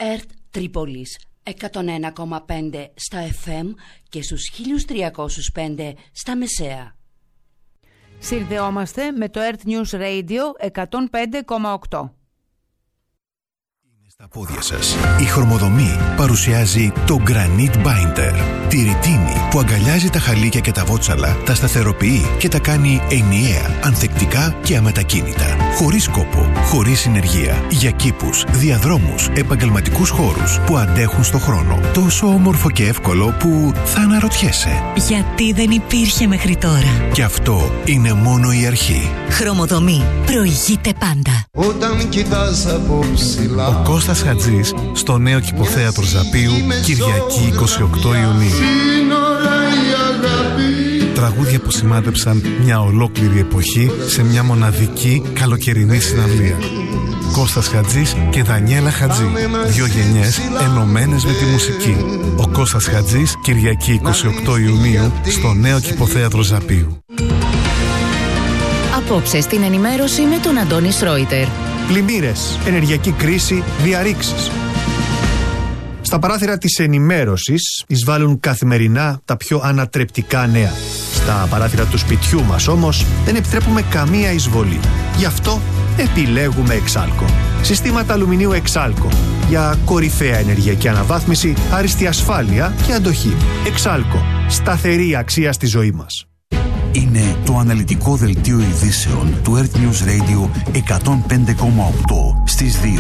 ΕΡΤ Τρίπολης 101,5 στα FM και στους 1305 στα μεσαία. Συνδεόμαστε με το ΕΡΤ News Radio 105,8. Στα πόδια σας. Η Χρωμοδομή παρουσιάζει το Granite Binder. Τη ρητίνη που αγκαλιάζει τα χαλίκια και τα βότσαλα, τα σταθεροποιεί και τα κάνει ενιαία, ανθεκτικά και αμετακίνητα. Χωρίς κόπο, χωρίς συνεργεία. Για κήπους, διαδρόμους, επαγγελματικούς χώρους που αντέχουν στο χρόνο. Τόσο όμορφο και εύκολο που θα αναρωτιέσαι. Γιατί δεν υπήρχε μέχρι τώρα. Και αυτό είναι μόνο η αρχή. Χρωμοδομή. Προηγείται πάντα. Όταν κοιτάς από ψηλά. Ο Κώστας Χατζής στο νέο κηποθέατρο Ζαπίου, Κυριακή 28 Ιουνίου. Τραγούδια που σημάδεψαν μια ολόκληρη εποχή σε μια μοναδική καλοκαιρινή συναυλία. Κώστας Χατζής και Δανιέλα Χατζή. Δύο γενιές ενωμένες με τη μουσική. Ο Κώστας Χατζής, Κυριακή 28 Ιουνίου στο νέο κηποθέατρο Ζαπίου. Απόψε στην ενημέρωση με τον Αντώνη Σρόιτερ. Πλημμύρες, ενεργειακή κρίση, διαρρήξεις. Στα παράθυρα της ενημέρωσης εισβάλλουν καθημερινά τα πιο ανατρεπτικά νέα. Στα παράθυρα του σπιτιού μας όμως δεν επιτρέπουμε καμία εισβολή. Γι' αυτό επιλέγουμε Εξάλκο. Συστήματα αλουμινίου Εξάλκο. Για κορυφαία ενεργειακή αναβάθμιση, άριστη ασφάλεια και αντοχή. Εξάλκο. Σταθερή αξία στη ζωή μας. Είναι το αναλυτικό δελτίο ειδήσεων του Earth News Radio 105,8 στις 2.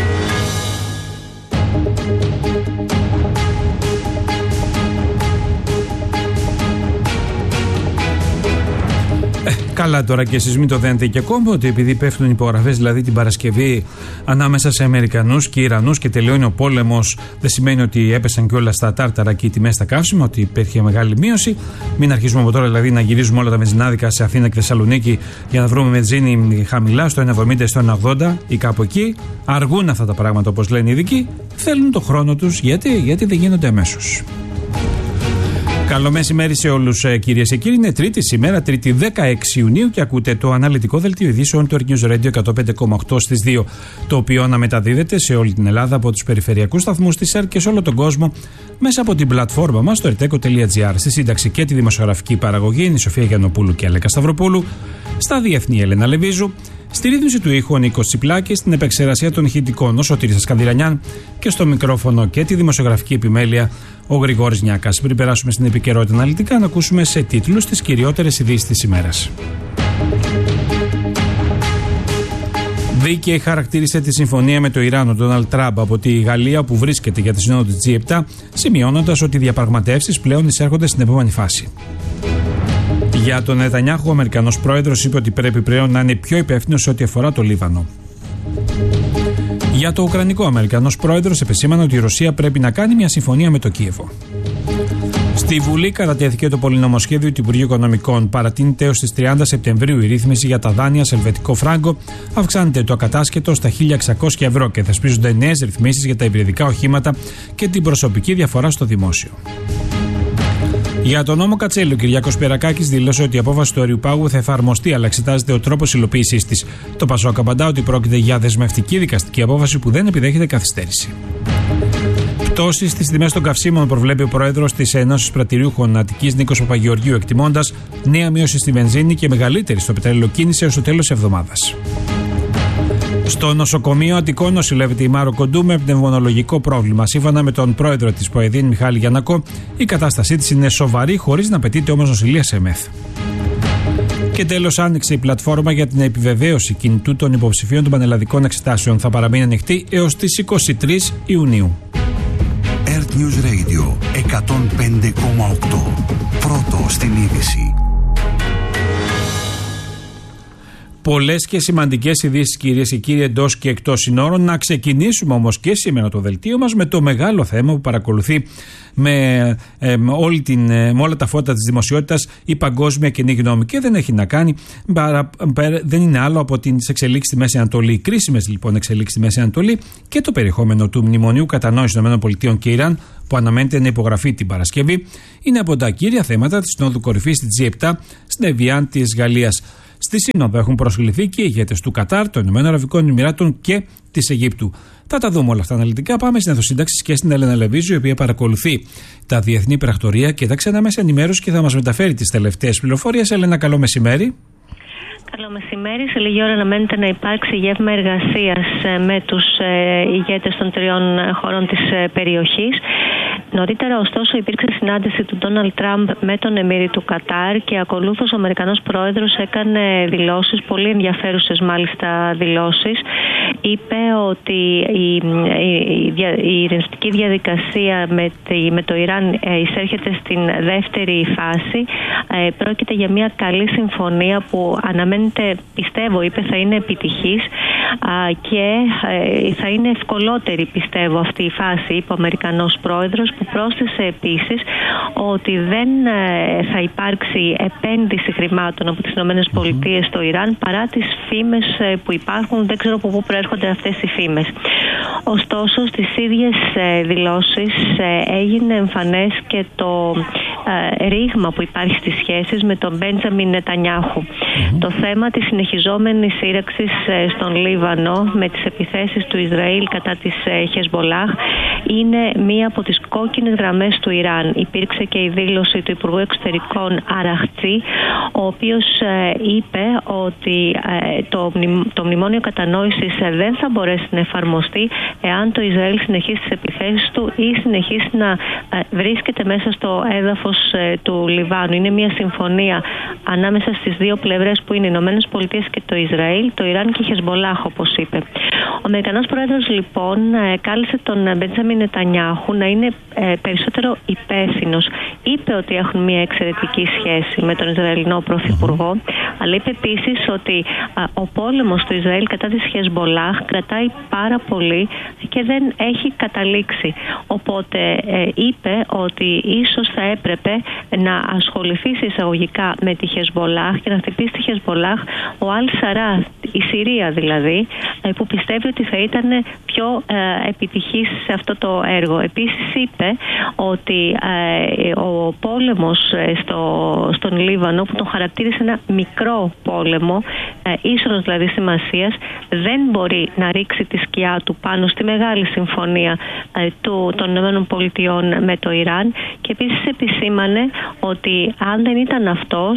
Καλά τώρα και εσείς μην το δένετε και ακόμα ότι επειδή πέφτουν υπογραφές δηλαδή την Παρασκευή ανάμεσα σε Αμερικανούς και Ιρανούς και τελειώνει ο πόλεμος, δεν σημαίνει ότι έπεσαν και όλα στα τάρταρα και οι τιμές στα καύσιμα, ότι υπήρχε μεγάλη μείωση. Μην αρχίσουμε από τώρα δηλαδή να γυρίζουμε όλα τα βενζινάδικα σε Αθήνα και Θεσσαλονίκη για να βρούμε βενζίνη χαμηλά στο 1,70 ή στο 1,80 ή κάπου εκεί. Αργούν αυτά τα πράγματα όπως λένε οι ειδικοί, θέλουν το χρόνο τους γιατί δεν γίνονται αμέσως. Καλό μεσημέρι σε όλους κυρίες και κύριοι. Είναι Τρίτη σήμερα, Τρίτη 16 Ιουνίου και ακούτε το αναλυτικό δελτίο ειδήσεων του Earth News Radio 105,8 στις 2, το οποίο αναμεταδίδεται σε όλη την Ελλάδα από τους περιφερειακούς σταθμούς της ΕΡΤ και σε όλο τον κόσμο μέσα από την πλατφόρμα μας στο erteco.gr. Στη σύνταξη και τη δημοσιογραφική παραγωγή είναι η Σοφία Γιαννοπούλου και Αλέκα Σταυροπούλου, στα διεθνή Έλενα Λεβίζου, στη ρύθμιση του ήχου ο Νίκος Τσιπλάκης, στην επεξεργασία των ηχητικών ο Σωτήρης Σκανδυλανιάν και στο μικρόφωνο και τη δημοσιογραφική επιμέλεια ο Γρηγόρης Νιάκας. Πριν περάσουμε στην επικαιρότητα αναλυτικά, να ακούσουμε σε τίτλους τις κυριότερες ειδήσεις της ημέρας. Δίκαιη χαρακτήρισε τη συμφωνία με το Ιράν ο Ντόναλντ Τραμπ από τη Γαλλία που βρίσκεται για τη σύνοδο της G7, σημειώνοντας ότι οι διαπραγματεύσεις πλέον εισέρχονται στην επόμενη φάση. Για τον Νετανιάχου, ο Αμερικανός πρόεδρος είπε ότι πρέπει πλέον να είναι πιο υπεύθυνος σε ό,τι αφορά το Λίβανο. Για το Ουκρανικό, ο Αμερικανός πρόεδρος επεσήμανε ότι η Ρωσία πρέπει να κάνει μια συμφωνία με το Κίεβο. Στη Βουλή κατατέθηκε το πολυνομοσχέδιο του Υπουργείου Οικονομικών. Παρατείνεται έως τις 30 Σεπτεμβρίου η ρύθμιση για τα δάνεια σε ελβετικό φράγκο. Αυξάνεται το ακατάσχετο στα 1.600 ευρώ και θεσπίζονται νέες ρυθμίσεις για τα υβριδικά οχήματα και την προσωπική διαφορά στο δημόσιο. Για τον νόμο Κατσέλη, ο Κυριάκος Περακάκης δήλωσε ότι η απόφαση του Αριουπάγου θα εφαρμοστεί, αλλά εξετάζεται ο τρόπος υλοποίησής της. Το Πασόκ απαντά ότι πρόκειται για δεσμευτική δικαστική απόφαση που δεν επιδέχεται καθυστέρηση. Πτώσεις στις τιμές των καυσίμων προβλέπει ο πρόεδρος της Ένωσης Πρατηριούχων Αττικής Νίκος Παπαγεωργίου, εκτιμώντας νέα μείωση στη βενζίνη και μεγαλύτερη στο πετρελαιοκίνηση έως το τέλος της εβδομάδας. Στο νοσοκομείο Αττικών νοσηλεύεται η Μάρο Κοντού με πνευμονολογικό πρόβλημα. Σύμφωνα με τον πρόεδρο της ΠΟΕΔΗΝ, Μιχάλη Γιαννακό, η κατάστασή της είναι σοβαρή, χωρίς να απαιτείται όμως νοσηλεία σε ΜΕΘ. Και τέλος, άνοιξε η πλατφόρμα για την επιβεβαίωση κινητού των υποψηφίων των πανελλαδικών εξετάσεων. Θα παραμείνει ανοιχτή έως τις 23 Ιουνίου. Earth News Radio 105,8. Πρώτο στην είδηση. Πολλές και σημαντικές ειδήσεις, κυρίες και κύριοι, εντός και εκτός συνόρων. Να ξεκινήσουμε όμως και σήμερα το δελτίο μας με το μεγάλο θέμα που παρακολουθεί με όλα τα φώτα της δημοσιότητας η παγκόσμια κοινή γνώμη. Και δεν έχει να κάνει, δεν είναι άλλο από τις εξελίξεις στη Μέση Ανατολή. Οι κρίσιμες λοιπόν εξελίξεις στη Μέση Ανατολή και το περιεχόμενο του Μνημονίου Κατανόησης των ΗΠΑ και Ιράν, που αναμένεται να υπογραφεί την Παρασκευή, είναι από τα κύρια θέματα της Συνόδου Κορυφής της G7 στην Εβιάν της Γαλλίας. Στη Σύνοδο έχουν προσκληθεί και οι ηγέτες του Κατάρ, των Ηνωμένων Αραβικών Εμιράτων και της Αιγύπτου. Θα τα δούμε όλα αυτά αναλυτικά. Πάμε στην αιθοσύνταξη και στην Έλενα Λεβίζου, η οποία παρακολουθεί τα διεθνή πρακτορία και τα ξένα μέσα ενημέρωση και θα μας μεταφέρει τις τελευταίες πληροφορίες. Έλενα, καλό μεσημέρι. Καλό μεσημέρι. Σε λίγη ώρα αναμένεται να υπάρξει γεύμα εργασίας με τους ηγέτες των 3 χωρών της περιοχής. Νωρίτερα, ωστόσο, υπήρξε συνάντηση του Ντόναλντ Τραμπ με τον Εμμύρη του Κατάρ και ακολούθως ο Αμερικανός Πρόεδρος έκανε δηλώσεις, πολύ ενδιαφέρουσες μάλιστα δηλώσεις. Είπε ότι η ειρηνευτική διαδικασία με το Ιράν εισέρχεται στην δεύτερη φάση. Πρόκειται για μια καλή συμφωνία που αναμένεται, πιστεύω, είπε, θα είναι επιτυχής και θα είναι ευκολότερη, πιστεύω, αυτή η φάση, είπε ο Αμερικανός Πρόεδρος, που πρόσθεσε επίσης ότι δεν θα υπάρξει επένδυση χρημάτων από τις ΗΠΑ στο Ιράν παρά τις φήμες που υπάρχουν. Δεν ξέρω από πού προέρχονται αυτές οι φήμες. Ωστόσο, στις ίδιες δηλώσεις έγινε εμφανές και το ρήγμα που υπάρχει στις σχέσεις με τον Μπέντζαμιν Νετανιάχου. Το θέμα της συνεχιζόμενης σύραξης στον Λίβανο με τις επιθέσεις του Ισραήλ κατά της Χεσμπολάχ είναι μία από τις κόκκινες γραμμές του Ιράν. Υπήρξε και η δήλωση του Υπουργού Εξωτερικών Αραχτζή, ο οποίος είπε ότι το μνημόνιο κατανόησης δεν θα μπορέσει να εφαρμοστεί εάν το Ισραήλ συνεχίσει τις επιθέσεις του ή συνεχίσει να βρίσκεται μέσα στο έδαφος του Λιβάνου. Είναι μια συμφωνία ανάμεσα στις δύο πλευρές που είναι οι ΗΠΑ και το Ισραήλ, το Ιράν και η Χεσμπολάχ, όπως είπε. Ο Αμερικανός Πρόεδρος λοιπόν κάλεσε τον Μπέντζαμιν Νετανιάχου να είναι περισσότερο υπεύθυνος. Είπε ότι έχουν μια εξαιρετική σχέση με τον Ισραηλινό Πρωθυπουργό, αλλά είπε επίσης ότι ο πόλεμος του Ισραήλ κατά της Χεσμπολάχ κρατάει πάρα πολύ και δεν έχει καταλήξει. Οπότε είπε ότι ίσως θα έπρεπε να ασχοληθεί εισαγωγικά με τη Χεσμπολάχ και να χτυπήσει τη Χεσμπολάχ ο Αλ Σαρά, η Συρία δηλαδή, που πιστεύει ότι θα ήταν πιο επιτυχής σε αυτό το έργο. Επίσης είπε ότι ο πόλεμος στον Λίβανο, που τον χαρακτήρισε ένα μικρό πόλεμο, ίσονος δηλαδή σημασίας, δεν μπορεί να ρίξει τη σκιά του πάνω στη μεγάλη συμφωνία των ΗΠΑ με το Ιράν, και επίσης επισήμανε ότι αν δεν ήταν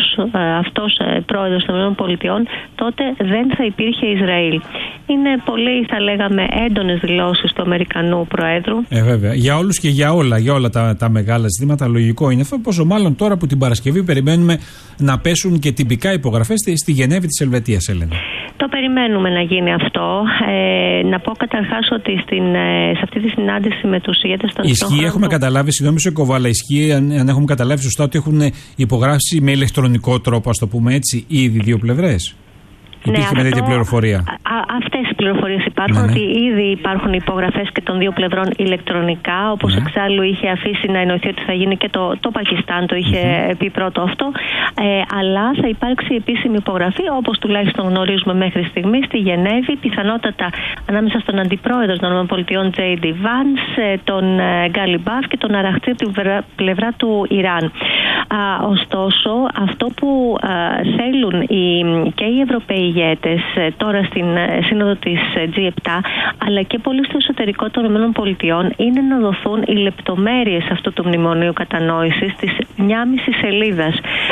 αυτός πρόεδρος των ΗΠΑ, τότε δεν θα υπήρχε Ισραήλ. Είναι πολύ, θα λέγαμε, έντονες δηλώσεις του Αμερικανού Προέδρου. Βέβαια. Για όλους και για όλα τα μεγάλα ζητήματα, λογικό είναι αυτό. Πόσο μάλλον τώρα που την Παρασκευή περιμένουμε να πέσουν και τυπικά υπογραφές στη Γενέβη της Ελβετίας, Έλενα. Το περιμένουμε να γίνει αυτό. Να πω καταρχάς ότι σε αυτή τη συνάντηση με τους ηγέτες των Ισχύει, έχουμε καταλάβει, συγγνώμη σε κόβω, αλλά ισχύει, αν έχουμε καταλάβει σωστά, ότι έχουν υπογράψει με ηλεκτρονικό τρόπο, ας το πούμε έτσι, ήδη δύο πλευρές. Υπήρχε με τέτοια πληροφορία. Αυτές οι πληροφορίες υπάρχουν, ότι ήδη υπάρχουν υπογραφές και των δύο πλευρών ηλεκτρονικά, όπως εξάλλου είχε αφήσει να εννοηθεί ότι θα γίνει και το Πακιστάν, το είχε πει πρώτο αυτό, αλλά θα υπάρξει επίσημη υπογραφή, όπως τουλάχιστον γνωρίζουμε μέχρι στιγμή, στη Γενέβη, πιθανότατα ανάμεσα στον Αντιπρόεδρο των ΗΠΑ J.D. Vance, τον Γκάλιμπαφ και τον Αραχτζή από την πλευρά του Ιράν. Ωστόσο, αυτό που θέλουν και οι Ευρωπαίοι ηγέτες τώρα στην σύνοδο της G7, αλλά και πολύ στο εσωτερικό των ΗΠΑ, είναι να δοθούν οι λεπτομέρειες αυτού του μνημονίου κατανόησης της 1,5 σελίδας.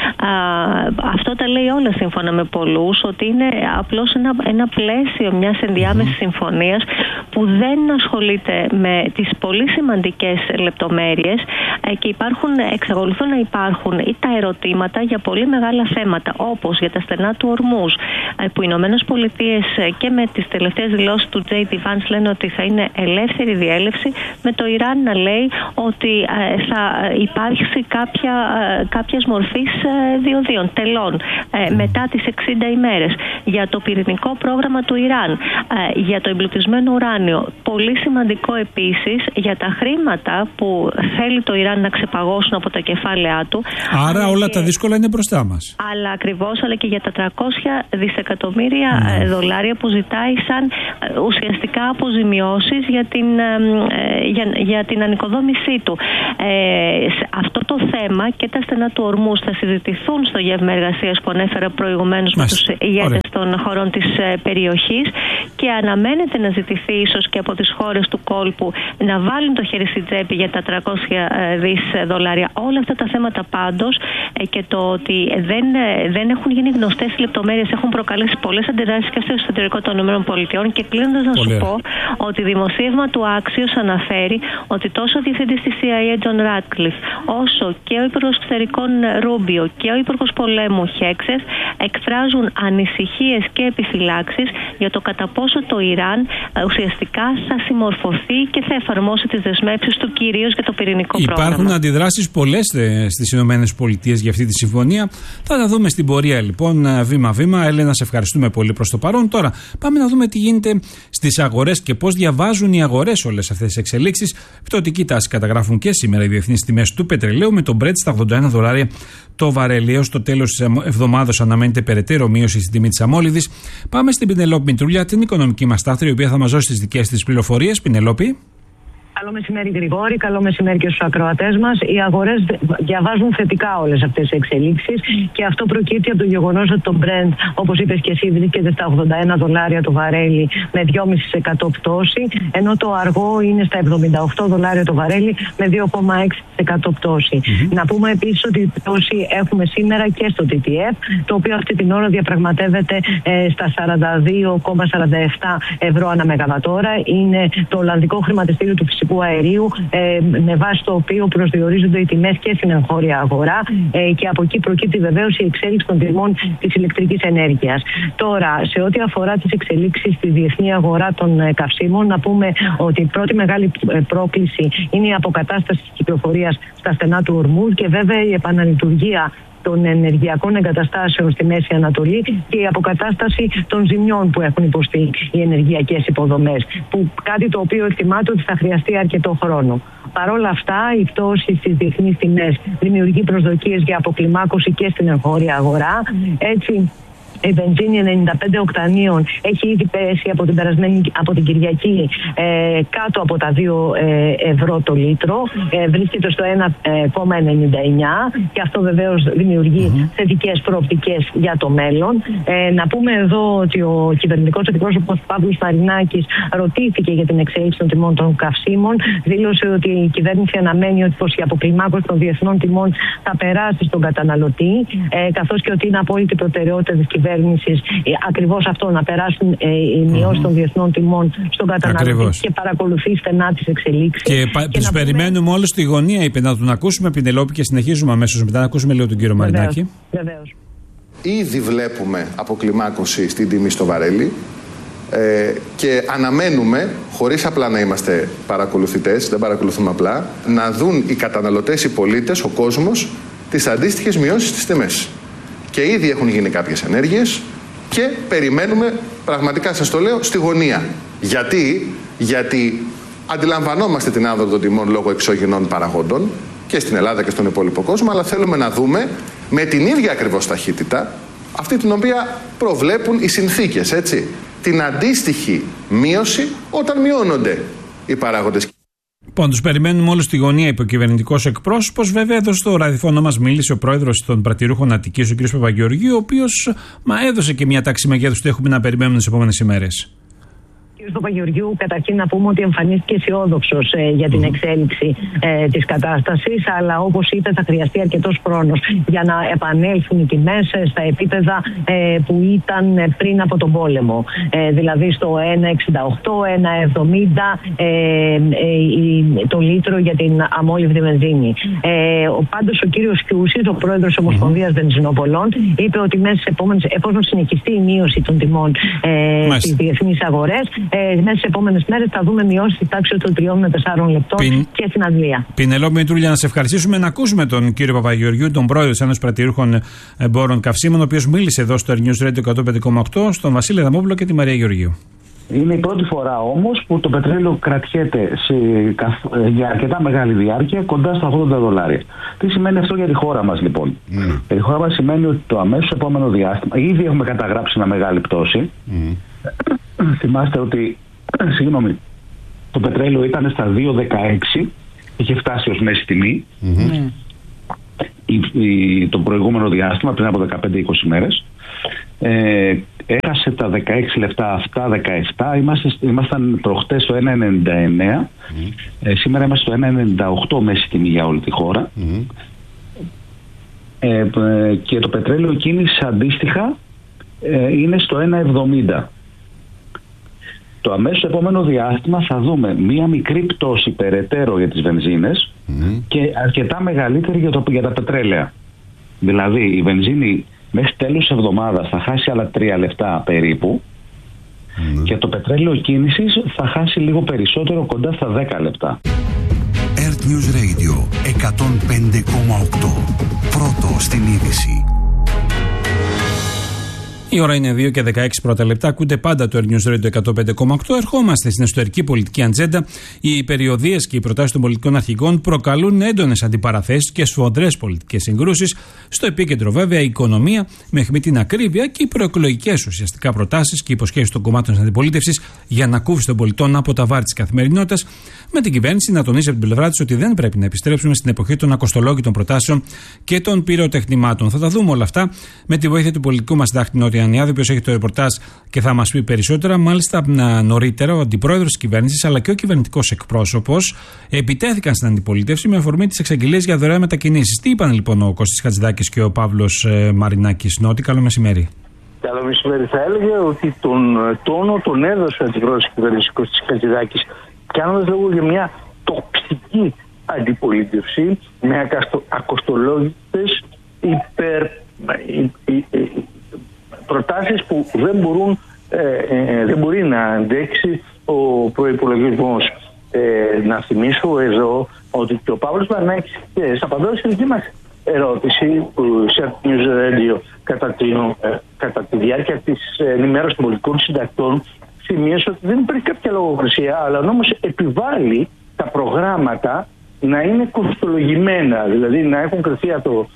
Αυτό τα λέει όλα σύμφωνα με πολλούς, ότι είναι απλώς ένα πλαίσιο μιας ενδιάμεσης συμφωνίας που δεν ασχολείται με τις πολύ σημαντικές λεπτομέρειες και εξακολουθούν να υπάρχουν ή τα ερωτήματα για πολύ μεγάλα θέματα, όπως για τα στενά του Ορμούζ, που οι Ηνωμένες Πολιτείες και με τις τελευταίες δηλώσεις του J.D. Vance λένε ότι θα είναι ελεύθερη διέλευση, με το Ιράν να λέει ότι θα υπάρξει κάποιας μορφής διοδίων, τελών, μετά τις 60 ημέρες. Για το πυρηνικό πρόγραμμα του Ιράν, για το εμπλουτισμένο ουράνιο. Πολύ σημαντικό επίσης για τα χρήματα που θέλει το Ιράν να ξεπαγώσουν από τα κεφάλαιά του. Άρα όλα τα δύσκολα είναι μπροστά μας. Αλλά ακριβώς, αλλά και για τα 300 δισεκατομμύρια δολάρια που ζητάει σαν σαν ουσιαστικά αποζημιώσεις για την ανοικοδόμησή του. Αυτό το θέμα και τα στενά του Ορμούζ θα συζητηθούν στο γεύμα εργασίας που ανέφερα προηγουμένως με τους ηγέτες των χωρών της περιοχής, και αναμένεται να ζητηθεί ίσως και από τις χώρες του κόλπου να βάλουν το χέρι στην τσέπη για τα $300 δις. Όλα αυτά τα θέματα πάντως, και το ότι δεν έχουν γίνει γνωστές οι λεπτομέρειες, έχουν προκαλέσει πολλές αντιδράσεις και στο εσωτερικό των ΗΠΑ. Και κλείνοντας να σου πω ότι δημοσίευμα του Axios αναφέρει ότι τόσο ο διευθυντής της CIA John Ratcliffe, όσο και ο Υπουργός Εξωτερικών Ρούμπιο και ο Υπουργός Πολέμου Χέξες εκφράζουν ανησυχίες και επιφυλάξεις για το κατά πόσο το Ιράν ουσιαστικά θα συμμορφωθεί και θα εφαρμόσει τις δεσμεύσεις του κυρίως για το πυρηνικό πρόγραμμα. Υπάρχουν αντιδράσεις πολλές στις Ηνωμένες Πολιτείες για αυτή τη συμφωνία. Θα τα δούμε στην πορεία λοιπόν, βήμα-βήμα. Έλενα, σε ευχαριστούμε πολύ προς το παρόν. Τώρα πάμε να δούμε τι γίνεται στις αγορές και πώς διαβάζουν οι αγορές όλες αυτές τις εξελίξεις. Πτωτική τάση καταγράφουν και σήμερα οι διεθνείς τιμές του πετρελαίου, με τον Brent στα $81 το βαρέλι. Στο τέλος της εβδομάδας αναμένεται περαιτέρω μείωση στην τιμή της αμόλυδης. Πάμε στην Πινελόπη Μητρούλια, την οικονομική μας τάχτρη, η οποία θα μας δώσει τις δικές της πληροφορίες. Πινελόπη. Καλό μεσημέρι, Γρηγόρη. Καλό μεσημέρι και στους ακροατές μας. Οι αγορές διαβάζουν θετικά όλες αυτές τις εξελίξεις, και αυτό προκύπτει από το γεγονός ότι το Brent, όπως είπες και εσύ, βρίσκεται στα $81 το βαρέλι με 2,5% πτώση, ενώ το αργό είναι στα $78 το βαρέλι με 2,6% πτώση. Να πούμε επίσης ότι η πτώση έχουμε σήμερα και στο TTF, το οποίο αυτή την ώρα διαπραγματεύεται στα €42,47 ανά μεγαβατόρα. Είναι το Ολλανδικό χρηματιστήριο του φυσικού αερίου, με βάση το οποίο προσδιορίζονται οι τιμές και στην εγχώρια αγορά, και από εκεί προκύπτει βεβαίως η εξέλιξη των τιμών της ηλεκτρικής ενέργειας. Τώρα, σε ό,τι αφορά τις εξελίξεις στη διεθνή αγορά των καυσίμων, να πούμε ότι η πρώτη μεγάλη πρόκληση είναι η αποκατάσταση της κυκλοφορίας στα στενά του Ορμούζ, και βέβαια η επαναλειτουργία των ενεργειακών εγκαταστάσεων στη Μέση Ανατολή και η αποκατάσταση των ζημιών που έχουν υποστεί οι ενεργειακές υποδομές, που κάτι το οποίο εκτιμάται ότι θα χρειαστεί αρκετό χρόνο. Παρ' όλα αυτά, η πτώση στις διεθνείς τιμές δημιουργεί προσδοκίες για αποκλιμάκωση και στην εγχώρια αγορά. Έτσι, η βενζίνη 95 οκτανίων έχει ήδη πέσει από την Κυριακή κάτω από τα €2 το λίτρο. Βρίσκεται στο 1,99, και αυτό βεβαίως δημιουργεί θετικές προοπτικές για το μέλλον. Να πούμε εδώ ότι ο κυβερνητικός εκπρόσωπος Παύλος Μαρινάκης ρωτήθηκε για την εξέλιξη των τιμών των καυσίμων. Δήλωσε ότι η κυβέρνηση αναμένει ότι η αποκλιμάκωση των διεθνών τιμών θα περάσει στον καταναλωτή, καθώς και ότι είναι απόλυτη προτεραιότητα της κυβέρνησης ακριβώς αυτό, να περάσουν οι μειώσεις των διεθνών τιμών στον καταναλωτή. Ακριβώς. Και παρακολουθεί στενά τις εξελίξεις. Και τους περιμένουμε όλους στη γωνία, είπε, να τον ακούσουμε, Πινελόπη, και συνεχίζουμε αμέσως μετά να ακούσουμε λίγο τον κύριο Μαρινάκη. Βεβαίως. Ήδη βλέπουμε αποκλιμάκωση στην τιμή στο βαρέλι, και αναμένουμε, χωρίς απλά να είμαστε παρακολουθητές, δεν παρακολουθούμε απλά, να δουν οι καταναλωτές, οι πολίτες, ο κόσμος, τις αντίστοιχες μειώσεις στις τιμές. Και ήδη έχουν γίνει κάποιες ενέργειες και περιμένουμε, πραγματικά σας το λέω, στη γωνία. Γιατί αντιλαμβανόμαστε την άνοδο των τιμών λόγω εξωγενών παραγόντων και στην Ελλάδα και στον υπόλοιπο κόσμο, αλλά θέλουμε να δούμε με την ίδια ακριβώς ταχύτητα, αυτή την οποία προβλέπουν οι συνθήκες, έτσι, την αντίστοιχη μείωση όταν μειώνονται οι παράγοντες. Λοιπόν, τους περιμένουμε όλους στη γωνία, είπε ο κυβερνητικός εκπρόσωπος. Βέβαια, εδώ στο ραδιοφώνο μας μίλησε ο πρόεδρος των πρατηρούχων Αττικής, ο κ. Παπαγεωργίου, ο οποίος έδωσε και μια τάξη μεγέθους που έχουμε να περιμένουμε τις επόμενες ημέρες. Κ. Παπαγεωργίου, καταρχήν να πούμε ότι εμφανίστηκε αισιόδοξος για την εξέλιξη της κατάστασης, αλλά όπως είπε, θα χρειαστεί αρκετός χρόνος για να επανέλθουν οι τιμές στα επίπεδα που ήταν πριν από τον πόλεμο. Δηλαδή στο 1,68, 1,70 το λίτρο για την αμόλυβδη βενζίνη. Πάντως ο κύριος Κιούσης, ο πρόεδρος της Ομοσπονδίας Βενζινοπολών, είπε ότι μέσα στις επόμενες, εφόσον συνεχιστεί η μείωση των τιμών στις διεθνείς αγορές, μέσα στις επόμενες μέρες θα δούμε μειώσεις στη τάξη των 3 με 4 λεπτών και στην Αγγλία. Πινελόπη Μητρούλια, να σε ευχαριστήσουμε, να ακούσουμε τον κύριο Παπαγεωργίου, τον πρόεδρο της Ένωσης Πρατηρούχων Εμπόρων Καυσίμων, ο οποίος μίλησε εδώ στο News Radio 105,8, στον Βασίλη Αδαμόπουλο και τη Μαρία Γεωργίου. Είναι η πρώτη φορά όμως που το πετρέλαιο κρατιέται για αρκετά μεγάλη διάρκεια κοντά στα $80. Τι σημαίνει αυτό για τη χώρα μας, λοιπόν? Για τη χώρα μας σημαίνει ότι το αμέσως επόμενο διάστημα, ήδη έχουμε καταγράψει μια μεγάλη πτώση, θυμάστε ότι το πετρέλαιο ήταν στα 2,16, είχε φτάσει ως μέση τιμή το προηγούμενο διάστημα, πριν από 15-20 μέρες. Έχασε τα 16 λεπτά αυτά, 17. Ήμασταν προχτές στο 1,99. Σήμερα είμαστε στο 1,98 μέση τιμή για όλη τη χώρα. Και το πετρέλαιο κίνηση αντίστοιχα είναι στο 1,70. Το αμέσως επόμενο διάστημα θα δούμε μία μικρή πτώση περαιτέρω για τις βενζίνες και αρκετά μεγαλύτερη για τα πετρέλαια. Δηλαδή η βενζίνη μέχρι τέλος της εβδομάδας θα χάσει άλλα 3 λεπτά περίπου και το πετρέλαιο κίνησης θα χάσει λίγο περισσότερο, κοντά στα 10 λεπτά. Earth News Radio 105,8. Πρώτο στην είδηση. Η ώρα είναι 2 και 16 πρώτα λεπτά. Ακούτε πάντα το Earth News Radio 105,8. Ερχόμαστε στην εσωτερική πολιτική ατζέντα. Οι περιοδίες και οι προτάσεις των πολιτικών αρχηγών προκαλούν έντονες αντιπαραθέσεις και σφοδρές πολιτικές συγκρούσεις. Στο επίκεντρο, βέβαια, η οικονομία με αιχμή την ακρίβεια και οι προεκλογικές ουσιαστικά προτάσεις και υποσχέσεις των κομμάτων της αντιπολίτευσης για ανακούφιση των πολιτών από τα βάρη της καθημερινότητας. Με την κυβέρνηση να τονίζει από την πλευρά της ότι δεν πρέπει να επιστρέψουμε στην εποχή των ακοστολόγητων προτάσεων και των πυροτεχνημάτων. Θα τα δούμε όλα αυτά με τη βοήθεια του πολιτικού μας συντάκτη Νότι Ανιάδη, ο οποίος έχει το ρεπορτάζ και θα μας πει περισσότερα. Μάλιστα, νωρίτερα, ο αντιπρόεδρος της κυβέρνησης αλλά και ο κυβερνητικός εκπρόσωπος επιτέθηκαν στην αντιπολίτευση με αφορμή τις εξαγγελίες για δωρεάν μετακινήσεις. Τι είπαν λοιπόν ο Κώστης Χατζηδάκης και ο Παύλος Μαρινάκης? Νότι, καλό μεσημέρι. Καλό μεσημέρι. Θα έλεγε ότι τον τόνο τον έδωσε ο αντιπρόεδρος της κυβέρνησης Κώστης Χατζηδάκης, κάνοντας λόγο για μια τοξική αντιπολίτευση με ακοστολόγητες προτάσεις που δεν μπορεί να αντέξει ο προϋπολογισμός. Να θυμίσω εδώ ότι και ο Παύλος Μαρινάκης, απαντώντας στη δική μας ερώτηση σε News Radio κατά τη διάρκεια της ενημέρωσης των πολιτικών συντακτών, σημείωσε ότι δεν υπάρχει κάποια λογοκρισία, αλλά ο νόμος επιβάλλει τα προγράμματα να είναι κοστολογημένα, δηλαδή να έχουν κριθεί από το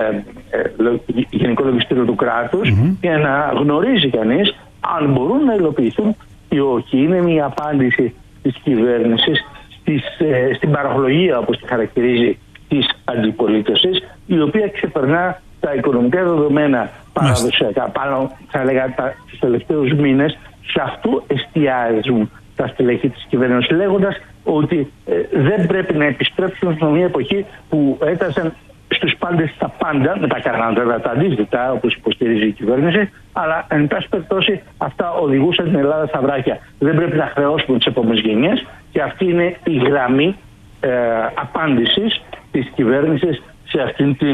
Γενικό Λογιστήριο του κράτους για να γνωρίζει κανείς αν μπορούν να υλοποιηθούν ή όχι. Είναι μια απάντηση της κυβέρνησης στην παραχολογία, όπως τη χαρακτηρίζει, της αντιπολίτευσης, η οποία ξεπερνά τα οικονομικά δεδομένα παραδοσιακά. Πάνω, θα έλεγα, τους τελευταίους μήνες σε αυτό εστιάζουν τα στελέχη της κυβέρνησης, λέγοντας ότι δεν πρέπει να επιστρέψουν σε μια εποχή που έτασαν στους πάντες τα πάντα, με τα κανάλια τα αντίθετα, όπως υποστηρίζει η κυβέρνηση, αλλά εν πάση περιπτώσει αυτά οδηγούσαν την Ελλάδα στα βράχια. Δεν πρέπει να χρεώσουμε τις επόμενες γενιές και αυτή είναι η γραμμή απάντησης της κυβέρνησης σε αυτήν την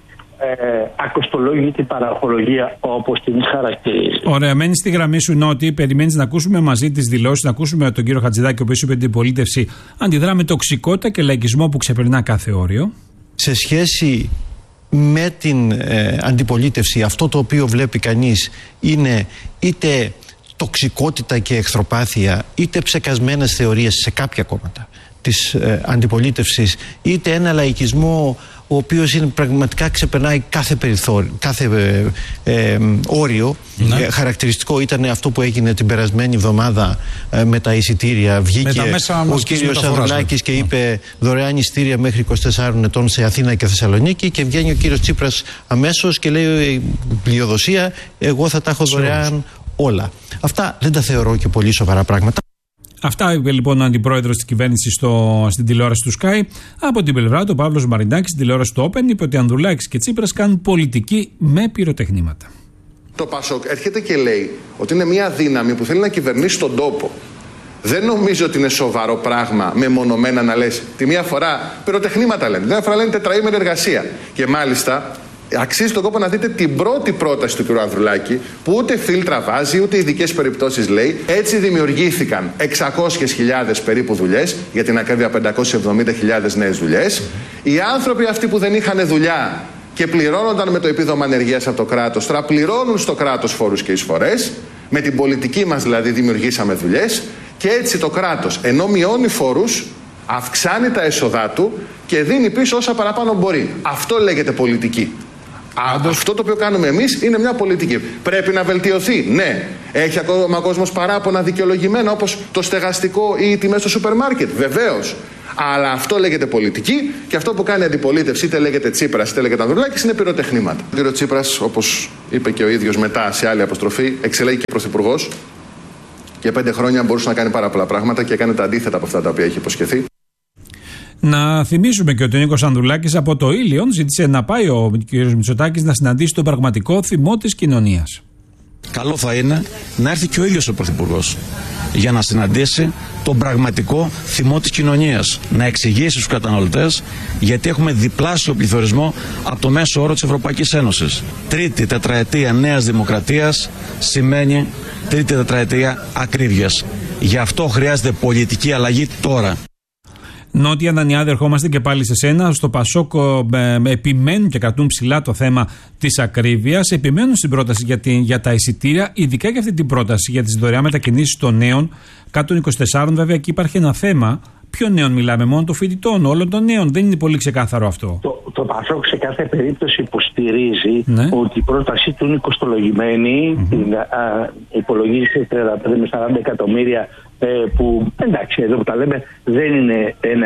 ακοστολόγητη παραχολογία, όπως την χαρακτηρίζει. Ωραία, μένει στη γραμμή σου, Νότι. Περιμένεις να ακούσουμε μαζί τις δηλώσεις, να ακούσουμε τον κύριο Χατζηδάκη, ο οποίος είπε ότι η πολίτευση αντιδρά με τοξικότητα και λαϊκισμό που ξεπερνά κάθε όριο. Σε σχέση με την αντιπολίτευση, αυτό το οποίο βλέπει κανείς είναι είτε τοξικότητα και εχθροπάθεια, είτε ψεκασμένες θεωρίες σε κάποια κόμματα της αντιπολίτευσης, είτε ένα λαϊκισμό ο οποίος είναι πραγματικά ξεπερνάει κάθε περιθώριο, κάθε όριο. Χαρακτηριστικό ήταν αυτό που έγινε την περασμένη εβδομάδα με τα εισιτήρια. Βγήκε ο κύριος Ανδρουλάκης και είπε δωρεάν εισιτήρια μέχρι 24 ετών σε Αθήνα και Θεσσαλονίκη, και βγαίνει ο κύριος Τσίπρας αμέσως και λέει πλειοδοσία, εγώ θα τα έχω δωρεάν όλα. Αυτά δεν τα θεωρώ και πολύ σοβαρά πράγματα. Αυτά είπε λοιπόν ο αντιπρόεδρος της κυβέρνησης στην τηλεόραση του Sky. Από την πλευρά του, ο Παύλος Μαρινάκης στην τηλεόραση του Open είπε ότι Ανδρουλάκης και Τσίπρας κάνουν πολιτική με πυροτεχνήματα. Το ΠΑΣΟΚ έρχεται και λέει ότι είναι μια δύναμη που θέλει να κυβερνήσει τον τόπο. Δεν νομίζω ότι είναι σοβαρό πράγμα μεμονωμένα να λες τη μία φορά πυροτεχνήματα λένε, την άλλη φορά λένε τετραήμερη εργασία. Και μάλιστα αξίζει τον κόπο να δείτε την πρώτη πρόταση του κ. Ανδρουλάκη, που ούτε φίλτρα βάζει, ούτε ειδικές περιπτώσεις λέει. Έτσι δημιουργήθηκαν 600.000 περίπου δουλειές, για την ακρίβεια 570.000 νέες δουλειές. Οι άνθρωποι αυτοί που δεν είχαν δουλειά και πληρώνονταν με το επίδομα ανεργίας από το κράτος, τώρα πληρώνουν στο κράτος φόρους και εισφορές. Με την πολιτική μας δηλαδή δημιουργήσαμε δουλειές, και έτσι το κράτος, ενώ μειώνει φόρους, αυξάνει τα έσοδά του και δίνει πίσω όσα παραπάνω μπορεί. Αυτό λέγεται πολιτική. Αυτό το οποίο κάνουμε εμείς είναι μια πολιτική. Πρέπει να βελτιωθεί. Ναι. Έχει ακόμα κόσμος παράπονα δικαιολογημένα, όπως το στεγαστικό ή οι τιμές στο σούπερ μάρκετ. Βεβαίως. Αλλά αυτό λέγεται πολιτική και αυτό που κάνει η αντιπολίτευση, είτε λέγεται Τσίπρας είτε λέγεται Ανδρουλάκης, είναι πυροτεχνήματα. Ο κ. Τσίπρας, όπως είπε και ο ίδιος μετά σε άλλη αποστροφή, εξελέγει και πρωθυπουργός. Για 5 χρόνια μπορούσε να κάνει πάρα πολλά πράγματα και έκανε τα αντίθετα από αυτά τα οποία έχει υποσχεθεί. Να θυμίσουμε και ότι ο Νίκος Ανδρουλάκης από το Ήλιον ζήτησε να πάει ο κ. Μητσοτάκης να συναντήσει τον πραγματικό θυμό της κοινωνίας. Καλό θα είναι να έρθει και ο ίδιος ο Πρωθυπουργός για να συναντήσει τον πραγματικό θυμό της κοινωνίας, να εξηγήσει στους καταναλωτές γιατί έχουμε διπλάσιο πληθωρισμό από το μέσο όρο της Ευρωπαϊκής Ένωσης. Τρίτη τετραετία νέας δημοκρατίας σημαίνει τρίτη τετραετία ακρίβειας. Γι' αυτό χρειάζεται πολιτική αλλαγή τώρα. Νότια Δανιάδη, ερχόμαστε και πάλι σε σένα. Στο Πασόκ επιμένουν και κρατούν ψηλά το θέμα της ακρίβειας. Επιμένουν στην πρόταση για τα εισιτήρια, ειδικά για αυτή την πρόταση για τις δωρεάν μετακινήσεις των νέων. Κάτω των 24, βέβαια, εκεί υπάρχει ένα θέμα. Ποιον νέων μιλάμε, μόνο των φοιτητών, όλων των νέων? Δεν είναι πολύ ξεκάθαρο αυτό. Το Πασόκ σε κάθε περίπτωση υποστηρίζει ότι η πρότασή του είναι κοστολογημένη. Υπολογίζει 35 με 40 εκατομμύρια. Που εντάξει, εδώ που τα λέμε δεν είναι ένα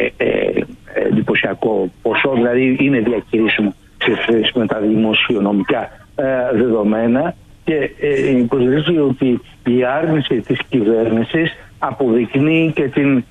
εντυπωσιακό ποσό, δηλαδή είναι διακηρύσιμο σε σχέση με τα δημοσιονομικά δεδομένα, και υποστηρίζει ότι η άρνηση της κυβέρνησης αποδεικνύει και την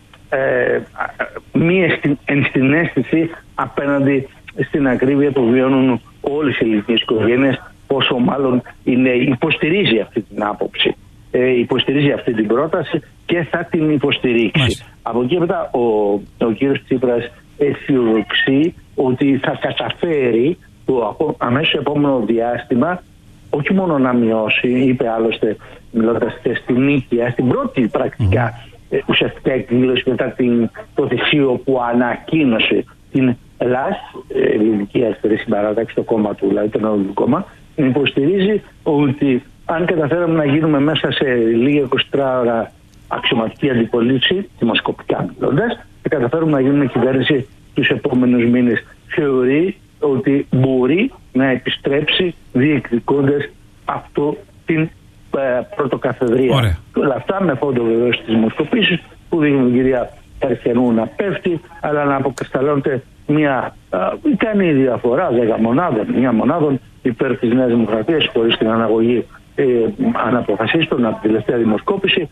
μη ενσυναίσθηση απέναντι στην ακρίβεια που βιώνουν όλες οι ελληνικές οικογένειες, πόσο μάλλον υποστηρίζει αυτή την άποψη. Υποστηρίζει αυτή την πρόταση και θα την υποστηρίξει. Από εκεί μετά ο κύριος Τσίπρας αισιοδοξεί ότι θα καταφέρει το αμέσως επόμενο διάστημα όχι μόνο να μειώσει, είπε άλλωστε μιλώντας και στην Νίκαια, στην πρώτη πρακτικά ουσιαστικά εκδήλωση μετά το θυσίο που ανακοίνωσε την ΕΛΑΣ, Ελληνική Αριστερή Συμπαράταξη, το κόμμα του, δηλαδή το Νεοδικό Κόμμα, υποστηρίζει ότι αν καταφέραμε να γίνουμε μέσα σε λίγα 24 ώρα αξιωματική αντιπολίτευση, δημοσκοπικά μιλώντας, και καταφέρουμε να γίνουμε κυβέρνηση τους επόμενους μήνες, θεωρεί ότι μπορεί να επιστρέψει διεκδικώντας αυτό την πρωτοκαθεδρία. Όλα αυτά με φόντο βεβαίως στις δημοσκοπήσεις που δείχνουν την κυρία Καριστιανού να πέφτει, αλλά να αποκρισταλώνεται μια ικανή διαφορά 10 μονάδων, 9 μονάδων υπέρ της Νέας Δημοκρατίας, χωρίς την αναγωγή αναποφασίστων από τη τελευταία δημοσκόπηση,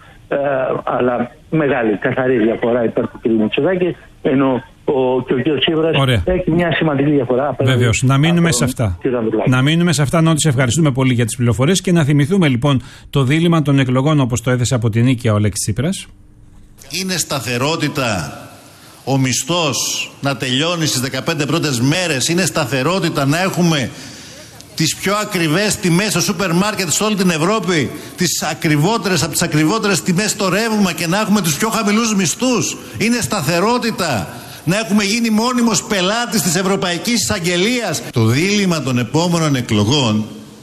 αλλά μεγάλη καθαρή διαφορά υπέρ του κ. Μητσοτάκη, ενώ και ο κ. Τσίπρας έχει μια σημαντική διαφορά. Βεβαίως. Να μείνουμε σε αυτά. Να μείνουμε σε αυτά, Νότι, σε ευχαριστούμε πολύ για τις πληροφορίες και να θυμηθούμε λοιπόν το δίλημμα των εκλογών όπως το έθεσε από την Νίκαια ο Αλέξης Τσίπρας. Είναι σταθερότητα ο μισθός να τελειώνει στις 15 πρώτες μέρες? Είναι σταθερότητα να έχουμε τις πιο ακριβές τιμές στο σούπερ μάρκετ σε όλη την Ευρώπη, τις ακριβότερες από τις ακριβότερες τιμές στο ρεύμα, και να έχουμε τους πιο χαμηλούς μισθούς? Είναι σταθερότητα να έχουμε γίνει μόνιμος πελάτης της Ευρωπαϊκής Εισαγγελίας? Το δίλημμα των επόμενων εκλογών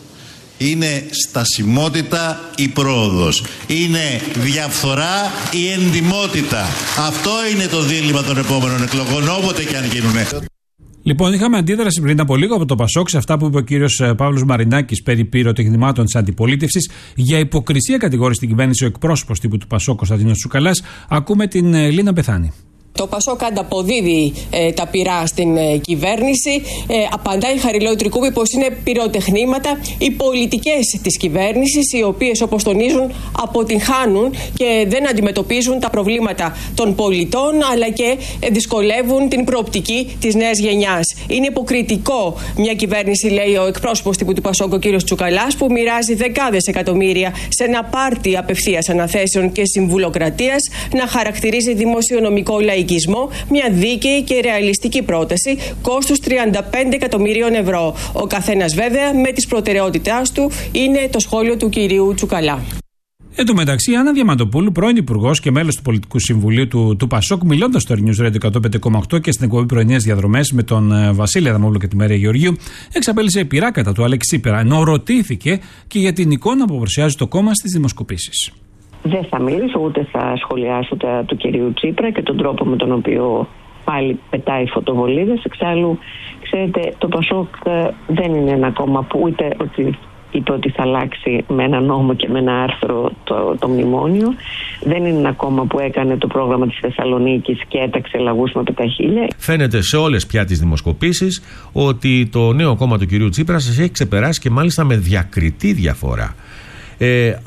είναι στασιμότητα ή πρόοδος, είναι διαφθορά ή εντιμότητα. Αυτό είναι το δίλημμα των επόμενων εκλογών, όποτε και αν γίνουνε. Λοιπόν, είχαμε αντίδραση πριν από λίγο από το Πασόκ σε αυτά που είπε ο κύριος Παύλος Μαρινάκης περί πυροτεχνημάτων της αντιπολίτευσης. Για υποκρισία κατηγόρησε την κυβέρνηση ο εκπρόσωπος τύπου του Πασόκ, Κωνσταντίνος Τσουκαλάς. Ακούμε την Λίνα Πεθάνη. Το Πασόκ ανταποδίδει τα πυρά στην κυβέρνηση. Απαντάει Χαριλάου Τρικούπη πως είναι πυροτεχνήματα οι πολιτικές της κυβέρνησης, οι οποίες, όπως τονίζουν, αποτυγχάνουν και δεν αντιμετωπίζουν τα προβλήματα των πολιτών, αλλά και δυσκολεύουν την προοπτική της νέας γενιάς. Είναι υποκριτικό μια κυβέρνηση, λέει ο εκπρόσωπος τύπου του Πασόκ, ο κ. Τσουκαλάς, που μοιράζει δεκάδες εκατομμύρια σε ένα πάρτι απευθείας αναθέσεων και συμβουλοκρατίας, να χαρακτηρίζει δημοσιονομικό λαϊκισμό μια δίκαιη και ρεαλιστική πρόταση κόστους 35 εκατομμυρίων ευρώ. Ο καθένας βέβαια με τις προτεραιότητάς του, είναι το σχόλιο του κυρίου Τσουκαλά. Εν τω μεταξύ, η Άννα Διαμαντοπούλου, πρώην Υπουργός και μέλος του Πολιτικού Συμβουλίου του Πασόκ, μιλώντας στο News Radio 105,8 και στην εκπομπή Πρωινές Διαδρομές με τον Βασίλη Αδαμόπουλο και τη Μαρία Γεωργίου, εξαπέλυσε πειρά κατά του Αλέξη Τσίπρα, ενώ ρωτήθηκε και για την εικόνα που παρουσιάζει το κόμμα στις δημοσκοπήσεις. Δεν θα μίλησω ούτε θα σχολιάσω του κυρίου Τσίπρα και τον τρόπο με τον οποίο πάλι πετάει φωτοβολίδες. Εξάλλου Ξέρετε, το ΠΑΣΟΚ δεν είναι ένα κόμμα που ούτε ότι είπε ότι θα αλλάξει με ένα νόμο και με ένα άρθρο το μνημόνιο. Δεν είναι ένα κόμμα που έκανε το πρόγραμμα της Θεσσαλονίκης και έταξε λαγούς με πεταχίλια. Φαίνεται σε όλες πια τις δημοσκοπήσεις ότι το νέο κόμμα του κυρίου Τσίπρα σας έχει ξεπεράσει και μάλιστα με διακριτή διαφορά.